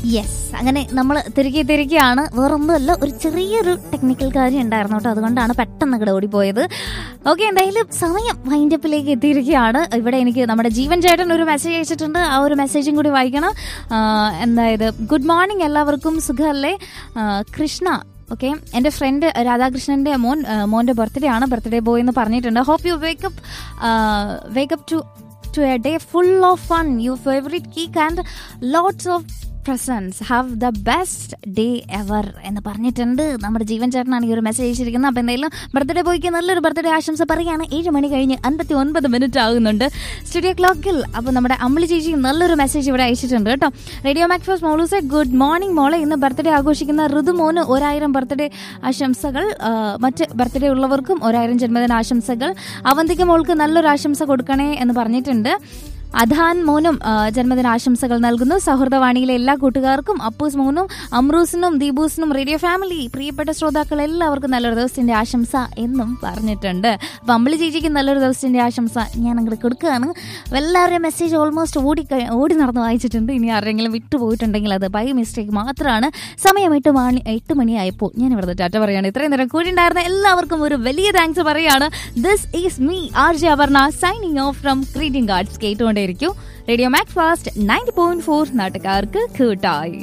Yes, അങ്ങനെ നമ്മൾ തിരികെയാണ്. വേറൊന്നുമല്ല, ഒരു ചെറിയൊരു ടെക്നിക്കൽ കാര്യം ഉണ്ടായിരുന്നു കേട്ടോ, അതുകൊണ്ടാണ് പെട്ടെന്ന് ഇവിടെ ഓടിപ്പോയത്. ഓക്കെ, എന്തായാലും സമയം വൈൻഡപ്പിലേക്ക് എത്തിയിരിക്കുകയാണ്. ഇവിടെ എനിക്ക് നമ്മുടെ ജീവൻ ചേട്ടൻ ഒരു മെസ്സേജ് അയച്ചിട്ടുണ്ട്, ആ ഒരു മെസ്സേജും കൂടി വായിക്കണം. എന്തായത്, ഗുഡ് മോർണിംഗ്, എല്ലാവർക്കും സുഖമല്ലേ? കൃഷ്ണ, ഓക്കെ, എൻ്റെ ഫ്രണ്ട് രാധാകൃഷ്ണൻ്റെ മോൻ്റെ ബർത്ത്ഡേ ആണ്, ബർത്ത്ഡേ ബോയ് എന്ന് പറഞ്ഞിട്ടുണ്ട്. Hope you wake up to a day full of fun, your favorite cake and lots of presents. Have the best day ever എന്ന് പറഞ്ഞിട്ടുണ്ട് നമ്മുടെ ജീവൻ ചേട്ടനാണ് ഈ ഒരു മെസ്സേജ് അയച്ചിരിക്കുന്നത്. അപ്പോൾ എന്തായാലും ബർത്ത്ഡേ ബോയ്ക്ക് നല്ലൊരു ബർത്ത്ഡേ ആശംസ പറയുകയാണ്. 7 മണി കഴിഞ്ഞ് 59 ആകുന്നുണ്ട് സ്റ്റുഡിയോ ക്ലോക്കിൽ. അപ്പോൾ നമ്മുടെ അമ്പിളി ചേച്ചി നല്ലൊരു മെസ്സേജ് ഇവിടെ അയച്ചിട്ടുണ്ട് കേട്ടോ. റേഡിയോ മാക്ഫോസ് മോളൂസെ ഗുഡ് മോർണിംഗ് മോളെ, ഇന്ന് ബർത്ത്ഡേ ആഘോഷിക്കുന്ന ഋതുമോന് 1000 ബർത്ത്ഡേ ആശംസകൾ. മറ്റ് ബർത്ത്ഡേ ഉള്ളവർക്കും 1000 ജന്മദിന ആശംസകൾ. അവന്തിക മോൾക്ക് നല്ലൊരു ആശംസ കൊടുക്കണേ എന്ന് പറഞ്ഞിട്ടുണ്ട്. അധാൻ മോനും ജന്മദിനാശംസകൾ നൽകുന്നു. സൗഹൃദവാണിയിലെ എല്ലാ കൂട്ടുകാർക്കും, അപ്പൂസ് മോനും അമ്രൂസിനും ദീപൂസിനും റേഡിയോ ഫാമിലി പ്രിയപ്പെട്ട ശ്രോതാക്കൾ എല്ലാവർക്കും നല്ലൊരു ദിവസത്തിന്റെ ആശംസ എന്നും പറഞ്ഞിട്ടുണ്ട്. അപ്പം അമ്പിളി ചേച്ചിക്ക് നല്ലൊരു ദിവസത്തിന്റെ ആശംസ ഞാൻ അങ്ങോട്ട് കൊടുക്കുകയാണ്. എല്ലാവരുടെയും മെസ്സേജ് ഓൾമോസ്റ്റ് ഓടി നടന്ന് വായിച്ചിട്ടുണ്ട്. ഇനി ആരെങ്കിലും വിട്ടുപോയിട്ടുണ്ടെങ്കിൽ അത് ബൈ മിസ്റ്റേക്ക് മാത്രമാണ്. സമയം 8 മണിയായപ്പോൾ ഞാൻ ഇവിടെ ടാറ്റ പറയുകയാണ്. ഇത്രയും നേരം കൂടി ഉണ്ടായിരുന്ന എല്ലാവർക്കും ഒരു വലിയ താങ്ക്സ് പറയുകയാണ്. This is me RJ Aparna signing off from greeting cards. കേട്ടുകൊണ്ടേയിരിക്കും radio Macfast 90.4, നാട്ടുകാർക്ക് കൂട്ടായി.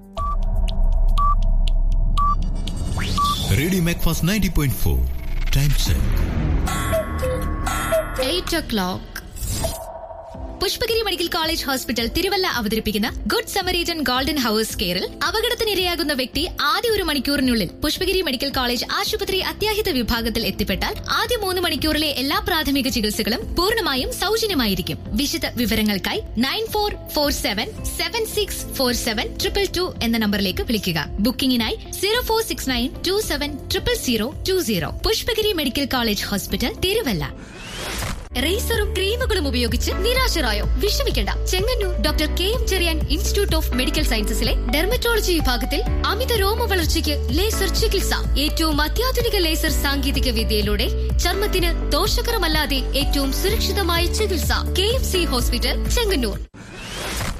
Radio Macfast 90.4 time check 8 o'clock. Pushpagiri medical college hospital Thiruvalla അവതരിപ്പിക്കുന്ന ഗുഡ് സമരീജൻ ഗോൾഡൻ ഹവേഴ്സ് കെയറിൽ അപകടത്തിനിരയാകുന്ന വ്യക്തി ആദ്യ 1 മണിക്കൂറിനുള്ളിൽ പുഷ്പഗിരി മെഡിക്കൽ കോളേജ് ആശുപത്രി അത്യാഹിത വിഭാഗത്തിൽ എത്തിപ്പെട്ടാൽ ആദ്യ 3 മണിക്കൂറിലെ എല്ലാ പ്രാഥമിക ചികിത്സകളും പൂർണ്ണമായും സൗജന്യമായിരിക്കും. വിശദ വിവരങ്ങൾക്കായി 9447764722 എന്ന നമ്പറിലേക്ക് വിളിക്കുക. ബുക്കിംഗിനായി 0469270020. Pushpagiri medical college hospital Thiruvalla. റേസറും ക്രീമുകളും ഉപയോഗിച്ച് നിരാശരായോ? വിഷമിക്കേണ്ട. Chengannur doctor KM Cherian institute of medical സയൻസസിലെ dermatology വിഭാഗത്തിൽ അമിത രോമ വളർച്ചയ്ക്ക് ലേസർ ചികിത്സ. ഏറ്റവും അത്യാധുനിക ലേസർ സാങ്കേതിക വിദ്യയിലൂടെ ചർമ്മത്തിന് ദോഷകരമല്ലാതെ ഏറ്റവും സുരക്ഷിതമായ ചികിത്സ. KMC hospital, Chengannur.